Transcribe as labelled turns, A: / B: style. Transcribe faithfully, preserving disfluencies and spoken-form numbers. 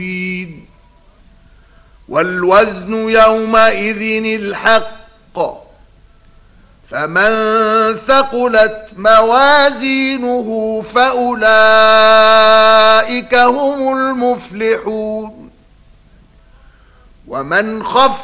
A: والوزن يومئذ الحق فمن ثقلت موازينه فأولئك هم المفلحون ومن خفت